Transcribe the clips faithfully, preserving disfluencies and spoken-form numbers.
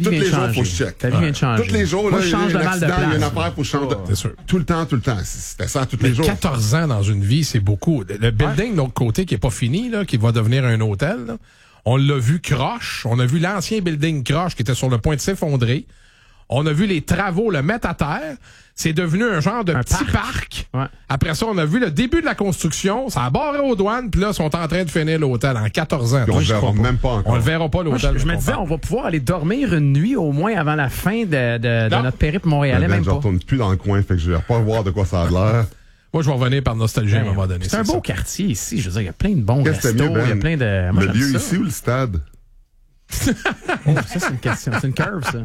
vie tous vient les de jours, changer. faut que je check. Ta vie vient de changer. Tous les jours, Moi, là, je il y a change un de mal de accident, il y a une place. affaire, faut changer de... C'est sûr. Tout le temps, tout le temps. C'était ça tous Mais les jours. quatorze ans dans une vie, c'est beaucoup. Le building de l'autre côté qui est pas fini, là, qui va devenir un hôtel, là, on l'a vu croche. On a vu l'ancien building croche qui était sur le point de s'effondrer. On a vu les travaux le mettre à terre. C'est devenu un genre de Un petit parc. parc. Ouais. Après ça, on a vu le début de la construction. Ça a barré aux douanes. Puis là, ils sont en train de finir l'hôtel en quatorze ans. Puis on Moi, le je verra crois pas. même pas encore. On le verra pas, Moi, l'hôtel. je, je me qu'on disais, parle. on va pouvoir aller dormir une nuit au moins avant la fin de, de, de Non. notre périple montréalais, Ben, même je pas. retourne plus dans le coin, fait que je vais pas voir de quoi ça a l'air. Moi, je vais revenir par nostalgie à un moment donné. C'est un beau ça. quartier ici. Je veux dire, il y a plein de bons Qu'est-ce que restos. t'aimes mieux, Il y a Ben? plein de... Moi, Le j'aime lieu ça. ici ou le stade? Oh, ça, c'est une question. C'est une curve, ça.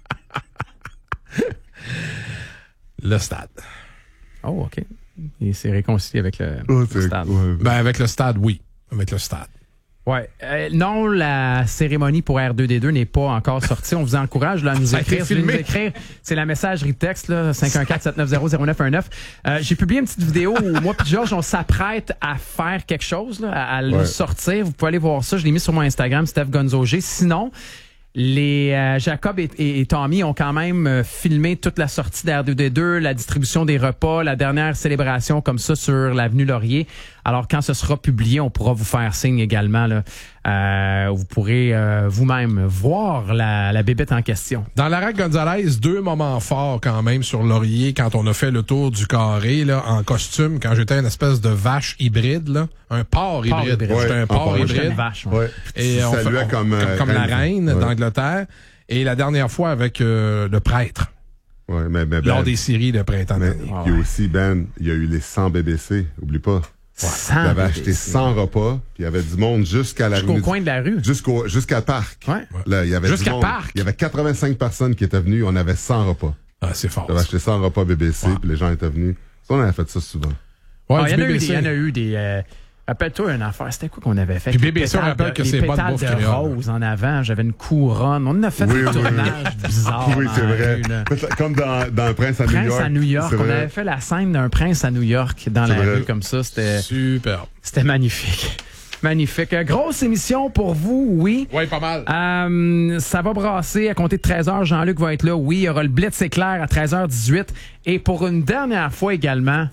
Le stade. Oh, OK. Il s'est réconcilié avec le, Oh, le c'est- stade. ouais. Ben, avec le stade, oui. Avec le stade. Ouais. Euh, non, la cérémonie pour R deux D deux n'est pas encore sortie. On vous encourage là, à nous Ça a été écrire. Si vous voulez filmé. nous écrire, c'est la messagerie texte là, cinq un quatre, sept neuf zéro, zéro neuf un neuf. Euh, j'ai publié une petite vidéo où moi et Georges, on s'apprête à faire quelque chose, là, à, à le Ouais. sortir. Vous pouvez aller voir ça. Je l'ai mis sur mon Instagram, Steph Gonzo G. Sinon, les euh, Jacob et, et, et Tommy ont quand même euh, filmé toute la sortie d'R deux D deux, la distribution des repas, la dernière célébration comme ça sur l'avenue Laurier. Alors quand ce sera publié, on pourra vous faire signe également. Là, euh, vous pourrez euh, vous-même voir la, la bébête en question. Dans l'Arac Gonzalez, deux moments forts quand même sur Laurier quand on a fait le tour du carré là, en costume, quand j'étais une espèce de vache hybride, là, un porc hybride. hybride. J'étais Ouais, un un porc porc. Moi, j'étais hybride. une vache. moi. Ouais. Et Tu on fait- saluais on- comme, euh, comme la reine Ouais. d'Angleterre. Et la dernière fois avec euh, le prêtre, Ouais, mais, mais lors Ben, des séries de printemps. mais, dernier. puis aussi, Ben, il y a eu les cent B B C, oublie pas. Sans Il avait bébé, acheté c'est- cent repas, puis il y avait du monde jusqu'à la Jusqu'au rue- coin de la rue. Jusqu'au, jusqu'à le parc. Ouais. Là, il y avait Jusqu'à du monde. parc. Il y avait quatre-vingt-cinq personnes qui étaient venues, on avait cent repas. Ah, c'est fort. J'avais ça. acheté cent repas B B C, puis les gens étaient venus. Ça, on avait fait ça souvent. Ouais, Ah, du il y en a eu B B des. C. Il y en a eu des euh, rappelle-toi une affaire. C'était quoi qu'on avait fait? Puis Les B B C, on pétales rappelle de- que les c'est pas de pétales bouffe de créole. rose en avant. J'avais une couronne. On en a fait Oui, un oui, tournage Ah, bizarre. oui, dans c'est la vrai. rue, là. Comme dans, dans Prince à New Prince York. à New York. C'est On vrai. avait fait la scène d'un prince à New York dans C'est la vrai. rue comme ça. C'était, Super. c'était magnifique. Magnifique. Euh, Grosse émission pour vous, oui. Oui, pas mal. Euh, ça va brasser à compter de treize heures. Jean-Luc va être là. Oui, il y aura le Blitz éclair à treize heures dix-huit. Et pour une dernière fois également,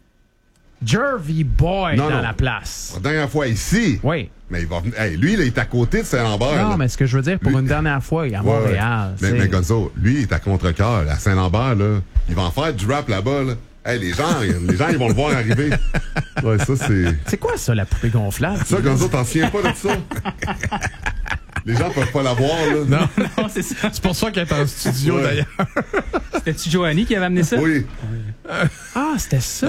Jervy Boy Non, dans non. la place. La dernière fois ici. Oui. Mais il va venir. Hey, lui, là, il est à côté de Saint-Lambert. Non, là. mais ce que je veux dire, pour Lui- une dernière fois, il est à Ouais, ouais. Montréal. Mais, c'est- mais Gonzo, lui, il est à contre-cœur, à Saint-Lambert, là. Il va en faire du rap là-bas, là. Hey, les gens, les gens, ils vont le voir arriver. Ouais, ça, c'est. C'est quoi ça, la poupée gonflable? Ça, Gonzo, t'en souviens pas de ça? Les gens peuvent pas la voir, là. Non, Non, c'est ça. c'est pour ça qu'elle est en studio, Ouais. d'ailleurs. C'était-tu Joanie qui avait amené ça? Oui. Ah, c'était ça.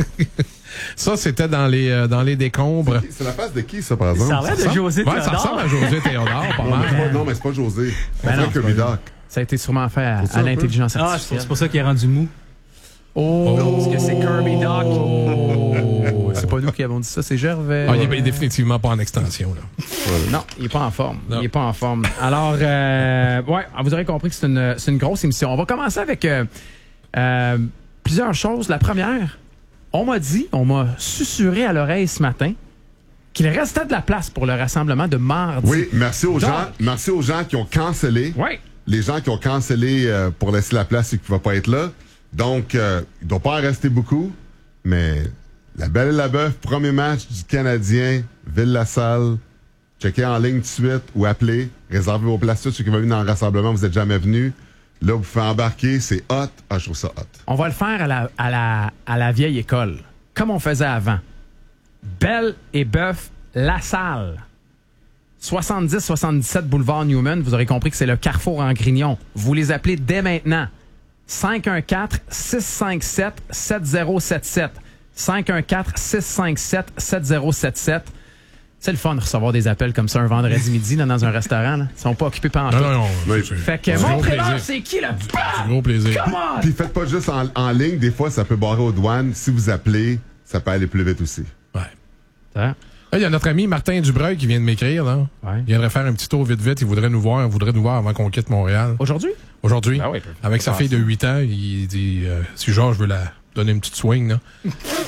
Ça, c'était dans les, euh, dans les décombres. C'est la face de qui, ça, par exemple? Ça a l'air de José Ouais, ça Théodore. ressemble à José Théodore, pas Non, mais mal. c'est pas, non, mais c'est pas José. On Ben dirait non, Kirby c'est pas Doc. Ça a été sûrement fait à, Faut ça à un peu. l'intelligence Ah, c'est artificielle. pour- c'est pour ça qu'il est rendu mou. Oh, parce que c'est Kirby Doc. Oh, c'est pas nous qui avons dit ça, c'est Gervais. Ah, il est définitivement pas en extension, là. Non, il est pas en forme. Non. Il est pas en forme. Alors, euh, ouais, vous aurez compris que c'est une, c'est une grosse émission. On va commencer avec euh, euh, plusieurs choses. La première, on m'a dit, on m'a susurré à l'oreille ce matin qu'il restait de la place pour le rassemblement de mardi. Oui, merci aux Donc- gens, merci aux gens qui ont cancellé. Oui. Les gens qui ont cancellé euh, pour laisser la place et qui ne pouvaient pas être là. Donc, euh, il ne doit pas en rester beaucoup, mais la Belle et la Bœuf, premier match du Canadien, Ville-la-Salle. Checkez en ligne tout de suite ou appelez. Réservez vos places. Tous ceux qui veulent venir dans le rassemblement, vous n'êtes jamais venus. Là, vous pouvez embarquer. C'est hot. Ah, je trouve ça hot. On va le faire à la, à la, à la vieille école, comme on faisait avant. Belle et Bœuf, la salle. soixante-dix soixante-dix-sept boulevard Newman. Vous aurez compris que c'est le Carrefour en Grignon. Vous les appelez dès maintenant. cinq un quatre, six cinq sept, sept zéro sept sept. cinq un quatre, six cinq sept, sept zéro sept sept. C'est le fun de recevoir des appels comme ça un vendredi midi là, dans un restaurant. Là. Ils sont pas occupés pendant Non, tout. non, non. Oui. c'est- Fait que c'est gros montrez-leur plaisir. c'est qui le C'est gros plaisir. Come on! Puis faites pas juste en, en ligne. Des fois, ça peut barrer aux douanes. Si vous appelez, ça peut aller plus vite aussi. Ouais. Hein? Là, il y a notre ami Martin Dubreuil qui vient de m'écrire, là. Ouais. Il viendrait faire un petit tour vite vite. Il voudrait nous voir. Il voudrait nous voir avant qu'on quitte Montréal. Aujourd'hui? Aujourd'hui. Ben oui, avec sa Ah, fille de huit ans, il dit, euh, si Georges veut la donner une petite swing, là.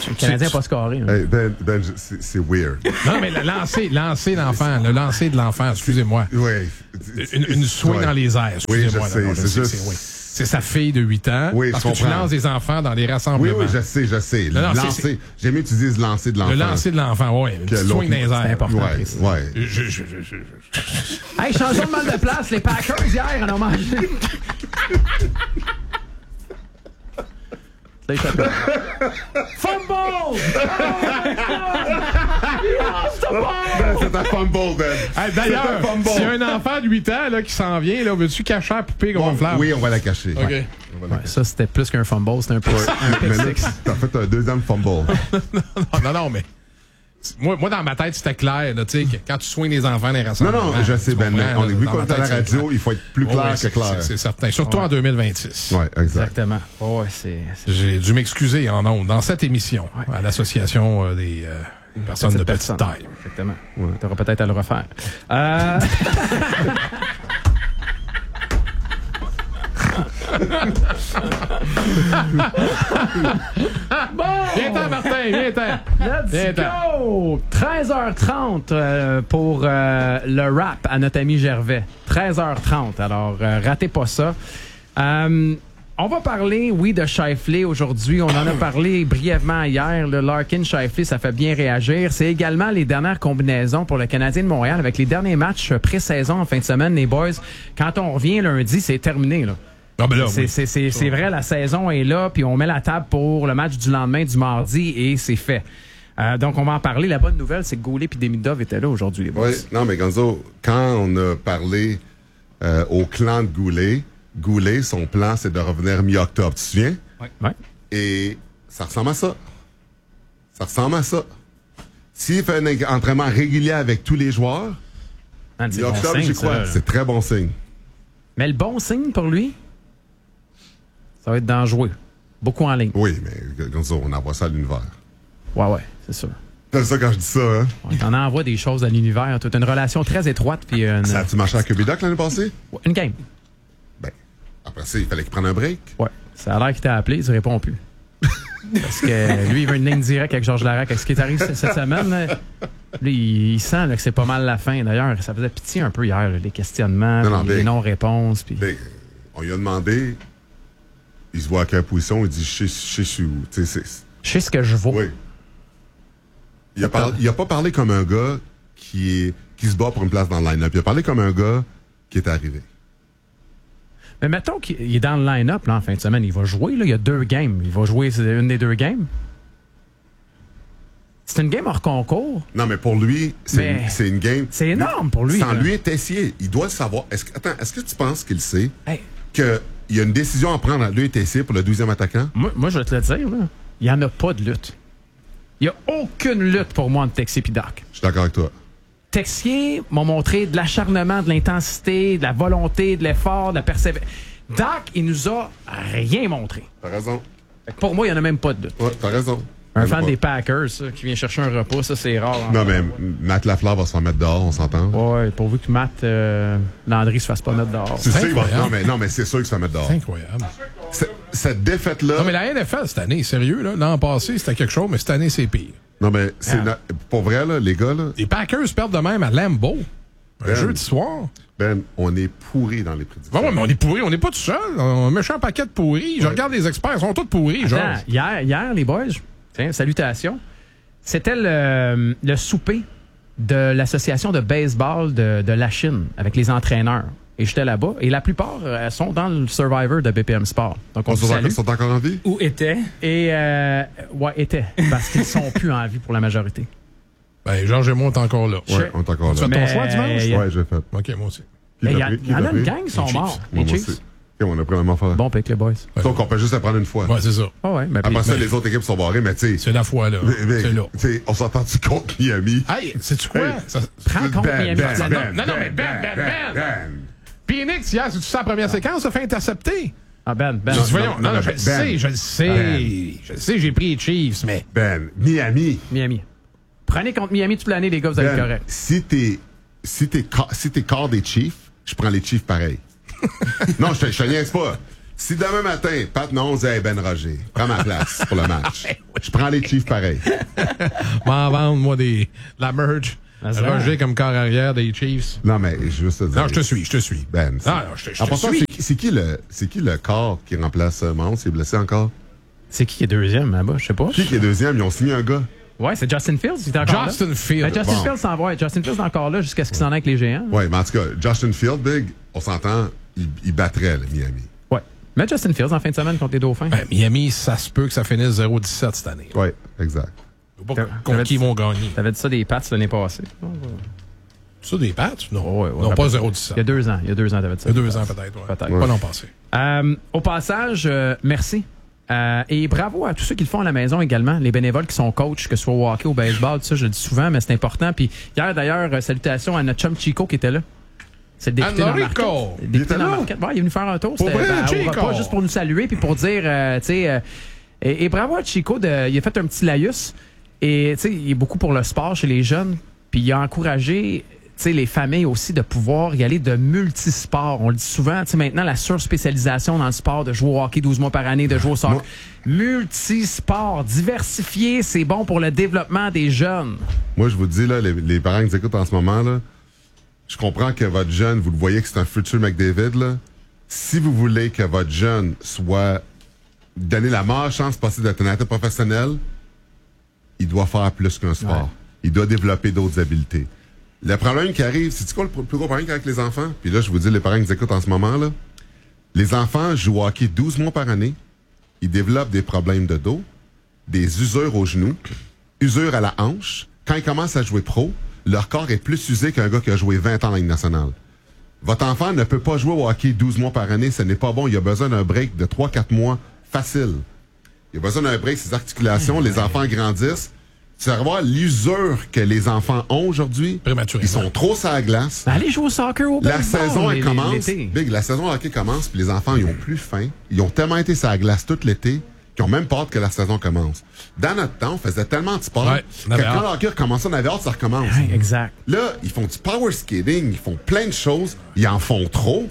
tu- Le Canadien n'a tu- pas scoré. hein. Hey, Ben, Ben, je- c'est c'est weird. Non, mais le lancer, lancer l'enfant, le lancer de l'enfant, excusez-moi. Oui. Une, une swing Ouais. dans les airs, excusez-moi. Oui, je là, non, sais, c'est juste- c'est- oui. C'est sa fille de huit ans. Oui, parce je que tu comprends. lances des enfants dans les Oui, rassemblements. oui, je sais, je sais. Non, non, c'est- lancer. J'aime mieux que tu dises lancer de l'enfant. Le lancer de l'enfant, oui. Une Que petite swing dans les l'autre- airs. C'est important. Ouais, Précis. ouais. Je, je, je, je, je- Hey, changeons de mal de place. Les Packers, hier, en ont mangé. Là, il s'appelle. Fumble! Oh my God! He lost the ball! Ben, c'est un fumble, Ben. Hey, d'ailleurs, C'est un fumble. s'il y a un enfant de huit ans là, qui s'en vient, là, veux-tu cacher la poupée Bon, gonflable? oui, on va la cacher. OK. Ouais, on va la Ouais, ça, c'était plus qu'un fumble, c'était un peu un Mais là, pick six. t'as fait un deuxième fumble. Non, non, non, mais. Moi, moi, dans ma tête, c'était clair, là, tu sais, que quand tu soignes les enfants dans les Non, rassemblements. non, je sais, tu Ben, mais comprends, on est là, vu dans qu'on ma est à la tête, c'est radio, clair. il faut être plus Ouais, clair ouais, que c'est- clair. c'est- C'est certain. Surtout en deux mille vingt-six. Ouais, exact. Exactement. Oh, ouais, c'est. c'est- J'ai dû m'excuser en ondes dans cette émission à l'association euh, des euh, personnes de petite personne. taille. Exactement. Tu auras peut-être à le refaire. Euh... bon! Viens-t'en, Martin, viens-t'en. Let's Viens-t'en. go! treize heures trente euh, pour euh, le rap à notre ami Gervais. treize heures trente. Alors, euh, ratez pas ça. Euh, on va parler, oui, de Scheifele aujourd'hui. On en a parlé brièvement hier. Le Larkin Scheifele, ça fait bien réagir. C'est également les dernières combinaisons pour le Canadien de Montréal avec les derniers matchs pré-saison en fin de semaine. Les boys, quand on revient lundi, c'est terminé, là. Ah, ben là, C'est oui. c'est- c'est- c'est vrai, la saison est là, puis on met la table pour le match du lendemain, du mardi, et c'est fait. Euh, donc, on va en parler. La bonne nouvelle, c'est que Goulet et Demidov étaient là aujourd'hui, les boys. Oui, non, mais Gonzo, quand on a parlé euh, au clan de Goulet, Goulet, son plan, c'est de revenir mi-octobre, tu te souviens? Ouais. Et ça ressemble à ça. Ça ressemble à ça. S'il fait un entraînement régulier avec tous les joueurs, Man, c'est bon mi-octobre, signe, j'y ça, crois. là. C'est très bon signe. Mais le bon signe pour lui, ça va être d'en jouer. Beaucoup en ligne. Oui, mais Gonzo, on envoie ça à l'univers. Ouais, ouais, c'est sûr. T'as ça quand je dis ça, hein? Ouais, T'en envoies des choses à l'univers. Tu as une relation très étroite, puis une, Ça a-tu marché à Cubidoc l'année passée? une game. Ben, après ça, il fallait qu'il prenne un break. Ouais. Ça a l'air qu'il t'a appelé, il ne répond plus. Parce que lui, il veut une ligne directe avec Georges Larac. Avec ce qui est arrivé cette semaine, là, lui, il, il sent là, que c'est pas mal la fin. D'ailleurs, ça faisait pitié un peu hier, là, les questionnements, Non, non, puis les mais- non-réponses. Puis... Ben, on lui a demandé, il se voit à quelle position, il dit, je sais, je sais où. Tu sais, c'est- Je sais ce que je vaux. Oui. Il a, par- il a pas parlé comme un gars qui, est, qui se bat pour une place dans le line-up. Il a parlé comme un gars qui est arrivé. Mais mettons qu'il est dans le line-up là, en fin de semaine. Il va jouer. Là, il y a deux games. Il va jouer c'est une des deux games. C'est une game hors concours. Non, mais pour lui, c'est Mais une, c'est une game. c'est énorme pour lui, Sans là. lui, Tessier, il doit le savoir. Est-ce que, attends, est-ce que tu penses qu'il sait Hey, qu'il y a une décision à prendre à lui et Tessier pour le douzième attaquant? moi, moi, je vais te le dire. Là. Il n'y en a pas de lutte. Il n'y a aucune lutte pour moi entre Texier et Doc. Je suis d'accord avec toi. Texier m'a montré de l'acharnement, de l'intensité, de la volonté, de l'effort, de la persévérance. Doc, il nous a rien montré. T'as raison. Fait que pour moi, il n'y en a même pas de lutte. Ouais, t'as raison. Un Il y en a fan pas. des Packers ça, qui vient chercher un repas, ça c'est rare. hein. Non, mais Matt Lafleur va se faire mettre dehors, on s'entend? Ouais, pourvu que Matt euh, Landry se fasse pas mettre dehors. C'est sûr qu'il va- incroyable. non, mais, non, mais c'est sûr qu'il se fait mettre dehors. C'est incroyable. C'est- Cette défaite-là. Non, mais la N F L, cette année, sérieux, là, l'an passé, c'était quelque chose, mais cette année, c'est pire. Non, mais c'est Ah. na- pour vrai, là, les gars, là, Les Packers perdent de même à Lambeau. Un Ben. jeudi soir. Ben, on est pourris dans les prédictions. Ouais, ouais, mais on est pourris, on n'est pas tout seul. Un méchant paquet de pourris. Je Ouais. regarde les experts, ils sont tous pourris, genre. Attends, hier, hier, les boys, tiens, salutations. C'était le, le souper de l'association de baseball de, de la Chine avec les entraîneurs. Et j'étais là-bas. Et la plupart euh, sont dans le Survivor de B P M Sport. Donc, on Ils se sont, salue. encore- sont encore en vie? Où était? Et, euh, ouais, étaient. Parce qu'ils sont plus en vie pour la majorité. Ben, Georges et moi, on est encore là. Ouais, on est encore Tu là. fais ton Mais- choix dimanche? il y a- Ouais, j'ai fait. Ok, moi aussi. Qui Mais il y, l'a a- pris? il y en Qui a l'a une pris? gang qui sont Les morts. Chiefs. Les Ouais, moi Chiefs. aussi. Ok, on a pris la même affaire. Bon pick, les boys. Donc, on peut juste la prendre une fois. Ouais, c'est ça. Ah ouais, mais Après puis- ça, les autres équipes sont barrées, mais tu sais. C'est la fois, là. mais- mais, C'est là. tu sais, on s'entend-tu contre Miami? Hey, sais-tu quoi? Hey. Ça- Prends compte Ben, Miami. ben, Non, ben, non, non, mais Ben, Ben, Ben. Phoenix, hier, c'est-tu ça la première séquence, ça fait intercepter? Ah, Ben, Ben. J'ai dit, voyons, non, non, non, non, je le Ben. sais, je le sais. Ben. Je le sais, j'ai pris les Chiefs, mais. Ben, Miami. Miami. Prenez contre Miami toute l'année, les gars, vous allez être Ben, correct. si t'es si t'es ca- si t'es corps des Chiefs, je prends les Chiefs pareil. Non, je te je te niaise pas. Si demain matin, Pat Mahomes dit hey, Ben Roger, prends ma place pour le match. Je prends les Chiefs pareil. M'en vendre, moi, des, de la merge. Ah, ça. Roger comme corps arrière des Chiefs. Non, mais je veux juste te dire. Non, je te suis, je te suis. Ben, c'est- Non, non, je te, je En te passant, suis. c'est, c'est qui le, c'est qui le corps qui remplace euh, Mahomes? Il est blessé encore? C'est qui qui est deuxième là-bas? Je sais pas. Qui qui est deuxième? Ils ont signé un gars. Ouais, c'est Justin Fields. Il est encore Justin là. Fields. Ben, Justin Bon. Fields s'en va. Justin Fields est encore là jusqu'à ce qu'il s'en aille avec les géants. Ouais, mais en tout cas, Justin Field, Big, on s'entend, il, il battrait, le Miami. Ouais. Mais Justin Fields en fin de semaine contre les Dauphins. Ben, Miami, ça se peut que ça finisse zéro dix-sept cette année. Ouais, exact. Je sais pas T'avais- contre qui ils vont gagner. T'avais dit ça des Pats l'année passée. Ça, des Pats? Non, Ouais, ouais, non ouais. pas zéro dix-sept. Il y a deux ans. Il y a deux ans, t'avais dit ça. Il y a deux ans peut-être. Ouais. Peut-être. Pas l'an passé. Euh, au passage, euh, merci. Euh, et bravo à tous ceux qui le font à la maison également, les bénévoles qui sont coachs, que ce soit au hockey, au baseball, tout ça, je le dis souvent, mais c'est important. Puis hier, d'ailleurs, euh, salutations à notre chum Chico qui était là. C'est le député dans Enrico! Marquette. Le Il député était dans là? Marquette. Ouais, il est venu faire un tour. Pour C'était vrai, ben, au Chico! repas, juste pour nous saluer puis pour dire, euh, tu sais, euh, et, et bravo à Chico, de, il a fait un petit laïus. Et tu sais, il est beaucoup pour le sport chez les jeunes. Puis il a encouragé tu sais, les familles aussi de pouvoir y aller de multisports. On le dit souvent, tu sais, maintenant, la surspécialisation dans le sport, de jouer au hockey douze mois par année, de jouer au soccer. Multisport, diversifié, c'est bon pour le développement des jeunes. Moi, je vous dis, là, les, les parents qui nous écoutent en ce moment, là, je comprends que votre jeune, vous le voyez que c'est un futur McDavid, là. Si vous voulez que votre jeune soit donné la meilleure chance de passer d'être un athlète professionnel, il doit faire plus qu'un sport. Ouais. Il doit développer d'autres habiletés. Le problème qui arrive, c'est quoi le plus gros problème avec les enfants? Puis là, je vous dis, les parents qui nous écoutent en ce moment, là, les enfants jouent au hockey douze mois par année. Ils développent des problèmes de dos, des usures aux genoux, usures à la hanche. Quand ils commencent à jouer pro, leur corps est plus usé qu'un gars qui a joué vingt ans en Ligue nationale. Votre enfant ne peut pas jouer au hockey douze mois par année, ce n'est pas bon. Il a besoin d'un break de trois à quatre mois facile. Il a besoin d'un break, ses articulations, les enfants grandissent. Tu vas voir l'usure que les enfants ont aujourd'hui. Prématurément. Ils sont trop sur la glace. Ben, allez jouer au soccer au La baseball, saison, elle les- commence. l'été. Big, la saison de hockey commence, puis les enfants, ils ont plus faim. Ils ont tellement été sur la glace tout l'été qu'ils ont même pas hâte que la saison commence. Dans notre temps, on faisait tellement de sport Ouais, que on avait quand hâte. le hockey recommençait, on avait hâte que ça recommence. Ouais, exact. Là, ils font du power skating, ils font plein de choses, ils en font trop.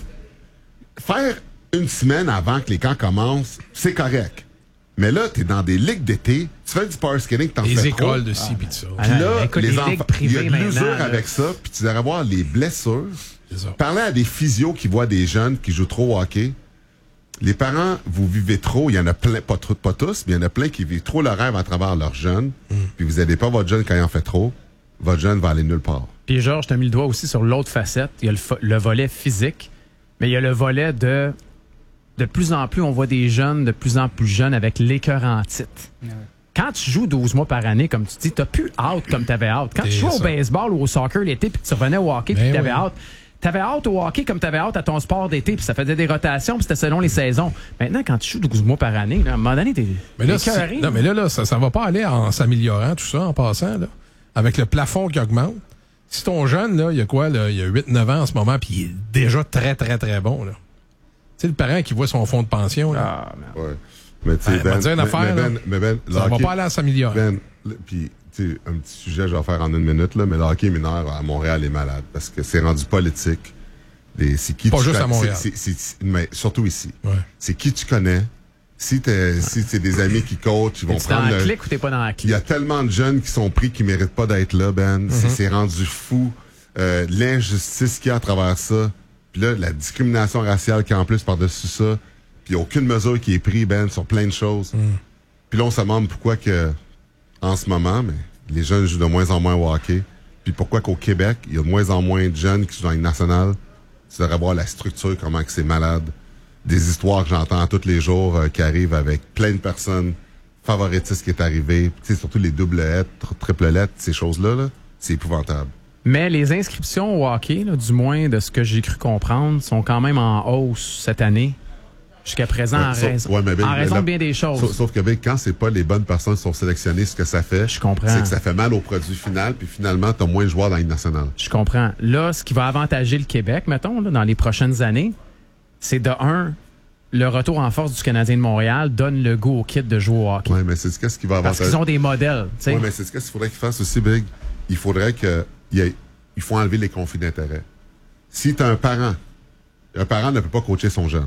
Faire une semaine avant que les camps commencent, c'est correct. Mais là, t'es dans des ligues d'été, tu fais du power skating, t'en Les fais écoles trop. de ci pis de ça. Ah, Puis là, écoute, les les enfants, ligues il y a privées de l'usure maintenant, là. avec ça, puis tu devrais voir les blessures. C'est ça. Parler à des physios qui voient des jeunes qui jouent trop au hockey. Les parents, vous vivez trop, il y en a plein, pas, trop- pas tous, mais il y en a plein qui vivent trop le rêve à travers leurs jeunes, puis vous aidez pas votre jeune quand il en fait trop, votre jeune va aller nulle part. Puis Georges, t'as mis le doigt aussi sur l'autre facette. Il y a le, fo- le volet physique, mais il y a le volet de... De plus en plus, on voit des jeunes de plus en plus jeunes avec l'écœur en titre. Quand tu joues douze mois par année, comme tu dis, t'as plus hâte comme t'avais hâte. Quand tu C'est jouais au ça. baseball ou au soccer l'été, puis que tu revenais au hockey, puis Ben que t'avais oui. hâte, t'avais hâte au hockey comme t'avais hâte à ton sport d'été, puis ça faisait des rotations, puis c'était selon les saisons. Maintenant, quand tu joues douze mois par année, là, à un moment donné, t'es Mais là, écœuré. c'est- non, mais là, là ça, ça va pas aller en s'améliorant, tout ça, en passant, là. Avec le plafond qui augmente. Si ton jeune, là, il y a quoi, là, il y a huit neuf ans en ce moment, puis il est déjà très, très, très bon, là. Tu sais, le parent qui voit son fonds de pension, là. Ah, merde. Ouais. Mais tu sais, Ben, Ben, on va dire une mais- affaire, mais là. Ben, mais Ben, le ça va hockey- pas aller en s'améliorer. Ben, le- puis, tu sais, un petit sujet, je vais faire en une minute, là, mais le hockey mineur à Montréal est malade parce que c'est rendu politique. Les- C'est qui Pas tu juste à connais- Montréal. c'est- c'est- c'est- mais surtout ici. Ouais. C'est qui tu connais. Si t'es, si c'est des amis qui coachent, ils vont Es-tu dans prendre la le. clique ou t'es pas dans la Il clique? y a tellement de jeunes qui sont pris qui méritent pas d'être là, Ben. C'est- C'est rendu fou. Euh, l'injustice qu'il y a à travers ça. Puis là, la discrimination raciale qui est en plus par-dessus ça. Puis il n'y a aucune mesure qui est prise, Ben, sur plein de choses. Puis là, on se demande pourquoi que, en ce moment, mais les jeunes jouent de moins en moins au hockey. Puis pourquoi qu'au Québec, il y a de moins en moins de jeunes qui jouent dans une nationale. Tu devrais voir la structure, comment que c'est malade. Des histoires que j'entends tous les jours euh, qui arrivent avec plein de personnes favoritistes qui est arrivé. Tu sais, surtout les double lettres, triple lettres, ces choses-là, là, c'est épouvantable. Mais les inscriptions au hockey, là, du moins de ce que j'ai cru comprendre, sont quand même en hausse cette année. Jusqu'à présent, en Ouais, sauf- raison, ouais, mais ben, en raison la- de bien des choses. Sauf, sauf que ben, quand c'est pas les bonnes personnes qui sont sélectionnées, ce que ça fait, Je comprends. c'est que ça fait mal au produit final, puis finalement, t'as moins de joueurs dans la Ligue nationale. Je comprends. Là, ce qui va avantager le Québec, mettons, là, dans les prochaines années, c'est de un, le retour en force du Canadien de Montréal donne le goût au kid de jouer au hockey. Ouais, mais c'est qu'est-ce qui va Parce avantager. qu'ils ont des modèles, tu sais. Ouais, mais c'est ce qu'il faudrait qu'ils fassent aussi, Big. Il faudrait que il y ait- il faut enlever les conflits d'intérêts. Si t'as un parent, un parent ne peut pas coacher son jeune.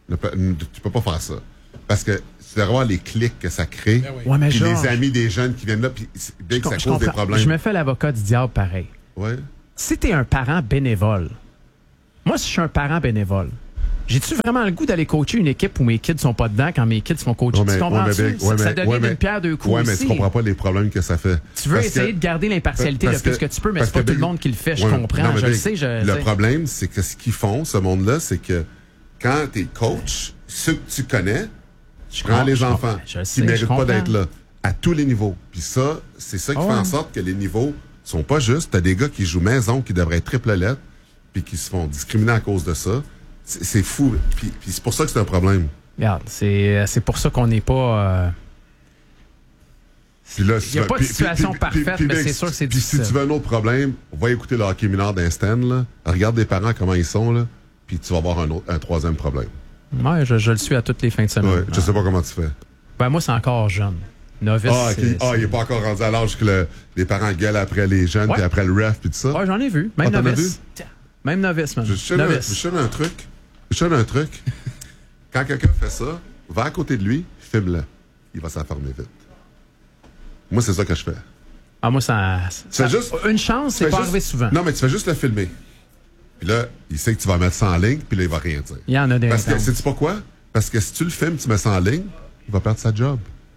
Ne peut- ne- tu peux pas faire ça. Parce que tu dois voir les clics que ça crée. Ben oui. Ouais, mais Puis Georges, les amis des jeunes qui viennent là, puis c'est- dès que ça je cause des comprends. problèmes. Je me fais l'avocat du diable pareil. Ouais. Si t'es un parent bénévole, moi, si je suis un parent bénévole, j'ai-tu vraiment le goût d'aller coacher une équipe où mes kids sont pas dedans quand mes kids sont coachés? Ouais, mais- tu comprends ouais, ça? mais Big, Ça- ouais, ça mais- devient ouais, mais- une pierre deux coups Ouais, mais aussi. tu comprends pas les problèmes que ça fait. Tu veux Parce essayer que- de garder l'impartialité le parce plus que tu peux, mais parce c'est pas que tout le Big- monde qui le fait, je Ouais, comprends, non, mais je le Big, sais. Je, le sais. problème, c'est que ce qu'ils font, ce monde-là, c'est que quand t'es coach, ceux que tu connais, Je prends comprends, les je enfants comprends, je qui sais, ne je méritent pas comprends. d'être là, à tous les niveaux. Puis ça, c'est ça qui Ah fait en ouais. sorte que les niveaux sont pas justes. T'as des gars qui jouent maison, qui devraient être triple lettres, puis qui se font discriminer à cause de ça. C'est, c'est fou. Puis, puis c'est pour ça que c'est un problème. Regarde, c'est, c'est pour ça qu'on n'est pas... euh, Puis là, Il si y a tu pas vas- de puis- situation puis- parfaite, puis- puis mais Big, c'est sûr que c'est Puis si difficile. tu veux un autre problème, va écouter le hockey mineur d'Instan, là. Regarde les parents comment ils sont, là. Puis tu vas avoir un, autre, un troisième problème. Ouais, je, je le suis à toutes les fins de semaine. Ouais, je sais pas comment tu fais. Ben, moi, c'est encore jeune. Novice, Ah, ok. c'est- Ah, c'est- il est pas encore rendu à l'âge que le- les parents gueulent après les jeunes, Ouais. puis après le ref, puis tout ça. Ouais, j'en ai vu. Même Ah, t'en as novice. Tiens, Même novice, man. Je je te donne un- Novice. je te donne un truc. Je te donne un truc. Quand quelqu'un fait ça, va à côté de lui, filme-le. Il va s'enfermer vite. Moi, c'est ça que je fais. Ah, moi, ça. ça- fais juste- Une chance, c'est Tu fais pas juste- arrivé souvent. Non, mais tu fais juste le filmer. Puis là, il sait que tu vas mettre ça en ligne, puis là, il va rien dire. Il y en a des Parce que, intenses. sais-tu pas quoi? Parce que si tu le filmes, tu mets ça en ligne, il va perdre sa job.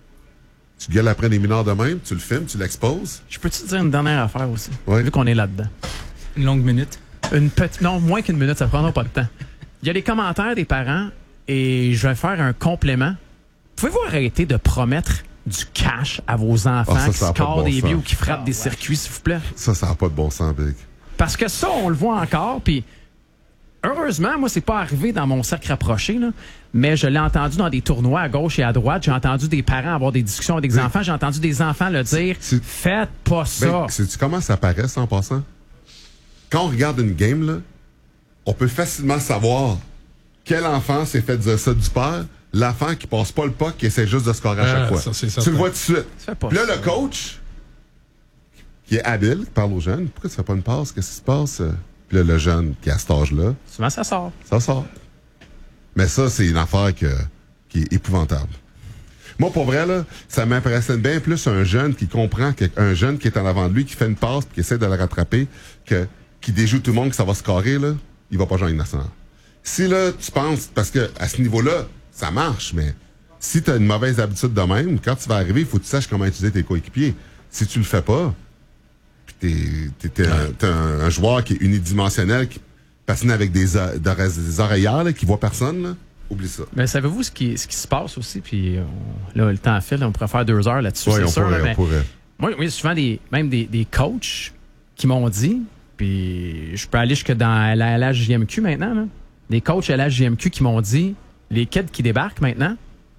Tu gueules après les mineurs de même, tu le filmes, tu l'exposes. Je peux-tu te dire une dernière affaire aussi? Ouais. Vu qu'on est là-dedans. Une longue minute. Une petite. Non, moins qu'une minute, ça prendra pas de temps. Il y a des commentaires des parents et je vais faire un complément. Pouvez-vous arrêter de promettre du cash à vos enfants Ah, ça, qui ça a pas de scorent bon des sens. buts ou qui frappent des circuits, s'il vous plaît? Ça, ça n'a pas de bon sens, Big. Parce que ça, on le voit encore, puis heureusement, moi, c'est pas arrivé dans mon cercle rapproché, là, mais je l'ai entendu dans des tournois à gauche et à droite. J'ai entendu des parents avoir des discussions avec des Oui. enfants. J'ai entendu des enfants le dire c'est- « Faites pas ça Ben, sais-tu comment ça paraît, ça, en passant? Quand on regarde une game, là, on peut facilement savoir quel enfant s'est fait dire ça du père, l'enfant qui passe pas le puck, qui essaie juste de scorer à Ah, chaque fois. ça, c'est tu certain. le vois tout de suite. Fais pas Puis là, ça. le coach, qui est habile, qui parle aux jeunes, pourquoi tu fais pas une passe? Qu'est-ce qui se passe? Puis là, le jeune qui est à cet âge-là, ». Souvent, ça sort. ça sort. Mais ça, c'est une affaire que, qui est épouvantable. Moi, pour vrai, là, ça m'impressionne bien plus un jeune qui comprend qu'un jeune qui est en avant de lui, qui fait une passe, puis qui essaie de le rattraper, que, qui déjoue tout le monde, que ça va scorer, là, il va pas jouer en nationale. Si, là, tu penses, parce que à ce niveau-là, ça marche, mais si tu as une mauvaise habitude de même, quand tu vas arriver, il faut que tu saches comment utiliser tes coéquipiers. Si tu le fais pas, puis t'es, t'es, t'es un, t'es un, un joueur qui est unidimensionnel, qui patine avec des, o- des oreillères, là, qui voit personne, là, oublie ça. Mais savez-vous ce qui, ce qui se passe aussi? Puis on- là, le temps file, on pourrait faire deux heures là-dessus, Oui, c'est on sûr. pourrait, là, on mais pourrait. moi, il y a souvent des, même des, des coachs qui m'ont dit, puis je peux aller jusque dans la L H J M Q maintenant, là, des coachs L H J M Q qui m'ont dit, les kids qui débarquent maintenant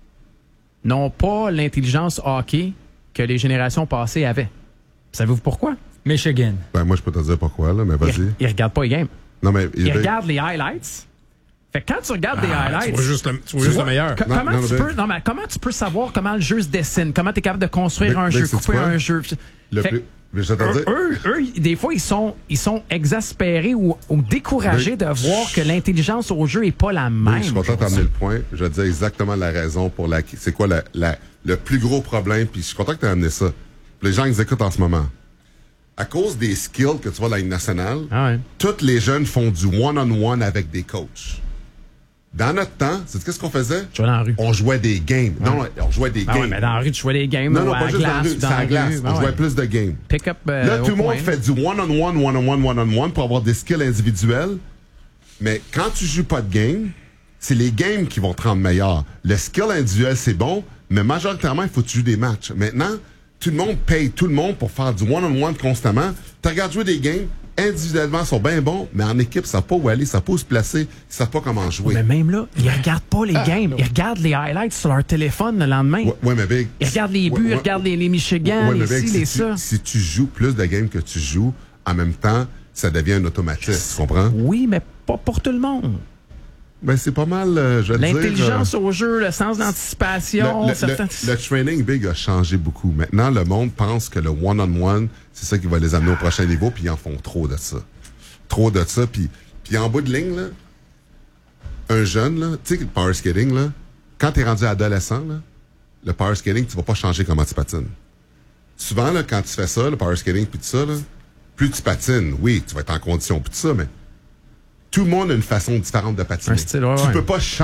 n'ont pas l'intelligence hockey que les générations passées avaient. Savez-vous pourquoi? Michigan. Ben, moi, je peux te dire pourquoi, là, mais Ils, vas-y. ils regardent pas les games. Non, mais, Ils ben, regardent les highlights. Fait que quand tu regardes les Ah, highlights... tu vois juste le, tu vois juste le meilleur. Co- Non, comment, non, tu mais- peux, non, mais comment tu peux savoir comment le jeu se dessine? Comment tu es capable de construire Mais- un mais jeu, sais-tu couper quoi? un jeu? le Fait- plus, mais je vais te eux, dire, eux, eux, des fois, ils sont, ils sont exaspérés ou, ou découragés Mais- de voir que l'intelligence au jeu est pas la même. je suis content d'amener le point. Je vais te dire exactement la raison pour la, c'est quoi la, la, le plus gros problème, puis je suis content que tu aies amené ça. Pour les gens qui nous écoutent en ce moment. À cause des skills que tu vois dans la Ligue nationale, Ah ouais. tous les jeunes font du one-on-one avec des coachs. Dans notre temps, c'est qu'est-ce qu'on faisait? Je vais dans la rue. On jouait des games. Non, on jouait des Ah games. ouais, mais dans la rue, tu jouais des games non, ou non, à pas la juste dans la glace. rue, ou c'est à la la glace. rue. On Ah jouait ouais. plus de games. Pick-up euh, Là, au tout le monde point. fait du one-on-one, one-on-one, one-on-one pour avoir des skills individuels. Mais quand tu joues pas de game, c'est les games qui vont te rendre meilleur. Le skill individuel, c'est bon, mais majoritairement, il faut que tu joues des matchs. Maintenant, tout le monde paye tout le monde pour faire du one-on-one constamment. Tu regardes jouer des games, individuellement, ils sont bien bons, mais en équipe, ils savent pas où aller, ils savent pas où se placer, ils savent pas comment jouer. Mais même là, ils regardent pas les games. Ils regardent les highlights sur leur téléphone le lendemain. Ouais, ouais, mais Big, Ils regardent les buts, ouais, ils ouais, regardent les, les Michigan, ouais, les mais Big, ci, si les tu, ça. si tu joues plus de games que tu joues, en même temps, ça devient un automatisme, tu comprends? Oui, mais pas pour tout le monde. Ben, c'est pas mal, euh, je vais te dire... L'intelligence euh, au jeu, le sens d'anticipation, Le, le- certains... le- le training big a changé beaucoup. Maintenant, le monde pense que le one-on-one, c'est ça qui va les amener au prochain niveau, puis ils en font trop de ça. Trop de ça, puis, puis en bout de ligne, là, un jeune, là, tu sais, le power skating, là, quand t'es rendu adolescent, là, le power skating, tu vas pas changer comment tu patines. Souvent, là, quand tu fais ça, le power skating puis tout ça, là, plus tu patines, oui, tu vas être en condition puis tout ça, mais tout le monde a une façon différente de patiner. Un style, ouais, tu ouais. peux pas changer